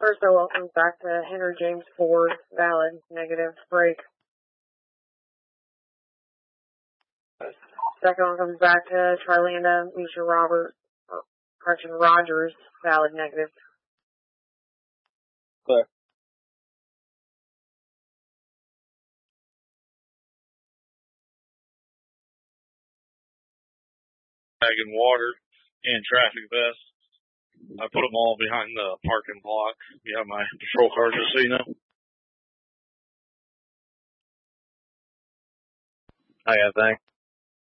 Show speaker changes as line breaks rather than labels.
First one comes back to Henry James Ford, valid, negative, break. Second one comes back to Charlanda Misha Rogers, valid, negative.
Clear.
Bag and water and traffic vest. I put them all behind the parking block. You have my patrol car, just so you know.
I got thanks.